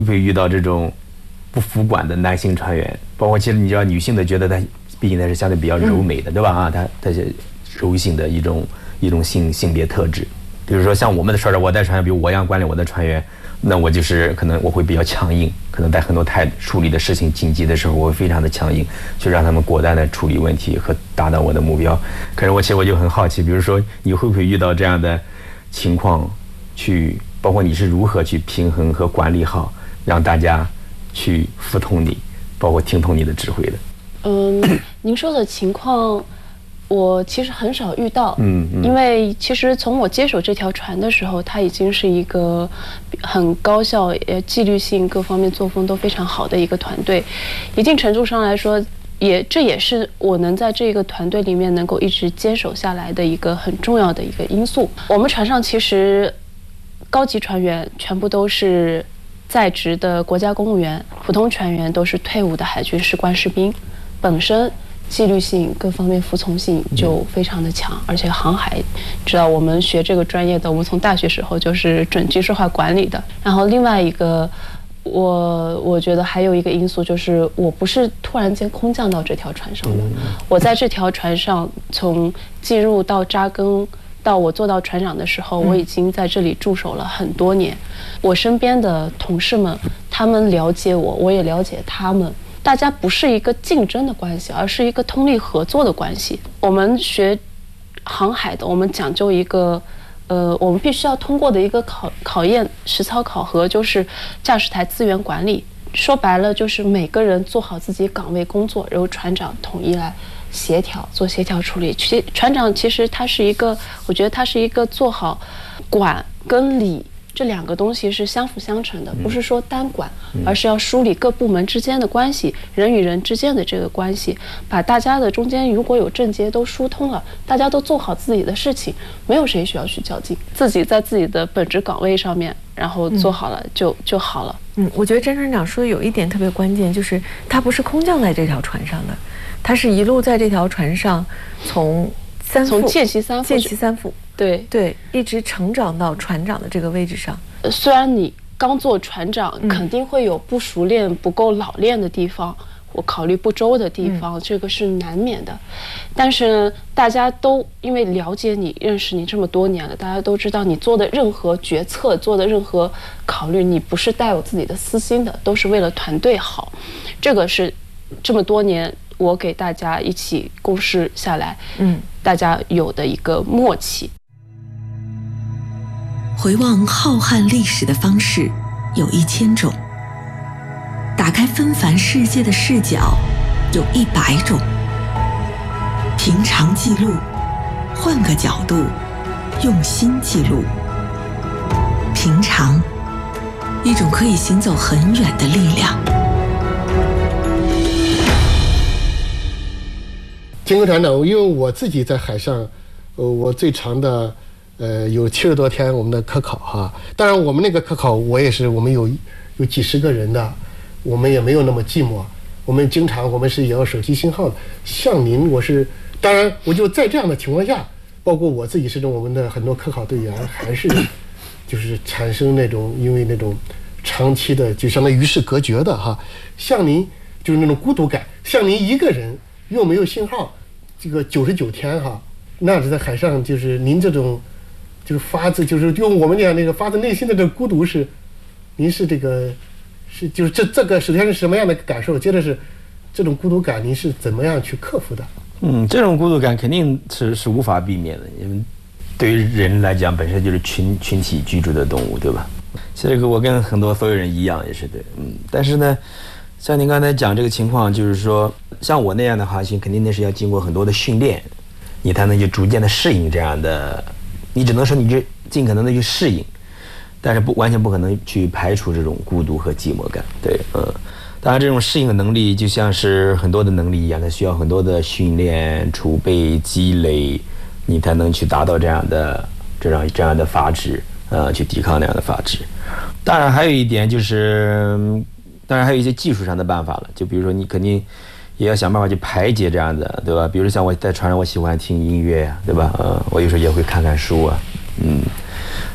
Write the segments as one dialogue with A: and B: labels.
A: 会遇到这种不服管的男性船员，包括其实你知道女性的觉得她毕竟她是相对比较柔美的，对吧？她是柔性的一种性别特质。比如说像我们的船长，我带船员，比如我一样管理我的船员，那我就是可能我会比较强硬，可能在很多处理的事情紧急的时候，我会非常的强硬，去让他们果断的处理问题和达到我的目标。可是其实我就很好奇，比如说你会不会遇到这样的情况，包括你是如何去平衡和管理好，让大家去服从你，包括听从你的指挥的？
B: 您说的情况，我其实很少遇到，因为其实从我接手这条船的时候，它已经是一个很高效、纪律性各方面作风都非常好的一个团队。一定程度上来说，这也是我能在这个团队里面能够一直坚守下来的一个很重要的一个因素。我们船上其实高级船员全部都是在职的国家公务员，普通船员都是退伍的海军士官士兵，本身纪律性各方面服从性就非常的强，而且航海，知道我们学这个专业的，我们从大学时候就是准军事化管理的。然后另外一个，我觉得还有一个因素就是，我不是突然间空降到这条船上的，我在这条船上从进入到扎根到我做到船长的时候，我已经在这里驻守了很多年。我身边的同事们，他们了解我，我也了解他们。大家不是一个竞争的关系，而是一个通力合作的关系。我们学航海的，我们讲究一个，我们必须要通过的一个考验，实操考核，就是驾驶台资源管理。说白了，就是每个人做好自己岗位工作，由船长统一来做协调处理。船长其实他是一个，我觉得他是一个做好管跟理这两个东西是相辅相成的，不是说单管，而是要梳理各部门之间的关系，人与人之间的这个关系，把大家的中间如果有症结都疏通了，大家都做好自己的事情，没有谁需要去较劲，自己在自己的本职岗位上面，然后做好了就好了。
C: 我觉得詹船长说的有一点特别关键，就是他不是空降在这条船上的，他是一路在这条船上从
B: 见习三副，
C: 对，一直成长到船长的这个位置上。
B: 虽然你刚做船长，肯定会有不熟练、不够老练的地方，我考虑不周的地方，这个是难免的。但是大家都因为了解你、认识你这么多年了，大家都知道你做的任何决策、做的任何考虑，你不是带有自己的私心的，都是为了团队好。这个是这么多年我给大家一起共事下来，大家有的一个默契。
D: 回望浩瀚历史的方式有1000种，打开纷繁世界的视角有100种。平常记录，换个角度，用心记录。平常，一种可以行走很远的力量。
E: 金科船长，因为我自己在海上，我最长的有70多天我们的科考哈。当然我们那个科考我们有几十个人的，我们也没有那么寂寞，我们是也要手机信号的。像您当然我就在这样的情况下，包括我自己我们的很多科考队员还是就是产生因为那种长期的就相当于与世隔绝的哈。像您就是那种孤独感，像您一个人又没有信号，这个99天哈，那是在海上，就是您这种就是就是用我们讲那个发自内心的这个孤独您是就是这个首先是什么样的感受？接着是这种孤独感您是怎么样去克服的？
A: 这种孤独感肯定是无法避免的，因为对于人来讲本身就是群体居住的动物，对吧？其实我跟所有人一样也是对，但是呢，像您刚才讲这个情况，就是说像我那样的航行，肯定那是要经过很多的训练，你才能去逐渐的适应这样的，你只能说你就尽可能的去适应，但是完全不可能去排除这种孤独和寂寞感。对，当然这种适应的能力就像是很多的能力一样，它需要很多的训练、储备、积累，你才能去达到这样的法质，去抵抗那样的法质。当然还有一点就是，当然还有一些技术上的办法了，就比如说你肯定也要想办法去排解这样的，对吧？比如像我在船上，我喜欢听音乐呀，对吧？我有时候也会看看书啊，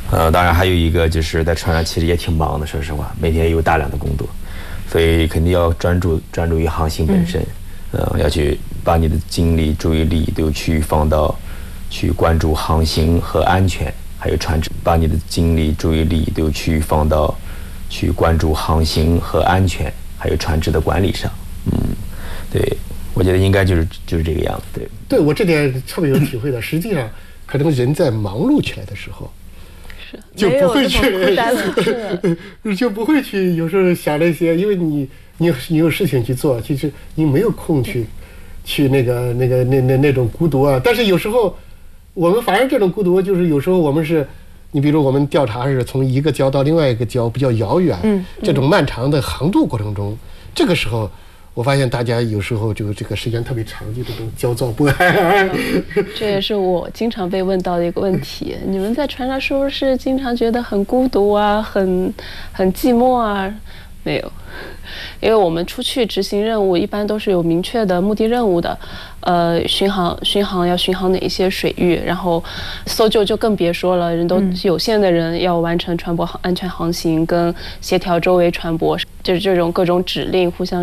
A: 当然还有一个就是在船上其实也挺忙的，说实话，每天有大量的工作，所以肯定要专注于航行本身，要去把你的精力、注意力都去放到去关注航行和安全，还有船只，把你的精力、注意力都去放到去关注航行和安全，还有船只的管理上。对，我觉得应该就是这个样子。
E: 对，我这点特别有体会的。实际上，可能人在忙碌起来的时候，就不会去，就不会去有时候想那些，因为你有事情去做，其实你没有空去那种孤独啊。但是有时候我们反而这种孤独，就是有时候我们是，你比如我们调查是从一个礁到另外一个礁比较遥远，这种漫长的航渡过程中，这个时候我发现大家有时候就这个时间特别长，就这种焦躁不安。
B: 这也是我经常被问到的一个问题。你们在船上是不是经常觉得很孤独啊，很寂寞啊？没有，因为我们出去执行任务一般都是有明确的目的任务的，巡航要巡航哪一些水域，然后搜救就更别说了，人都有限的人要完成船舶安全航行跟协调周围船舶，就是这种各种指令互相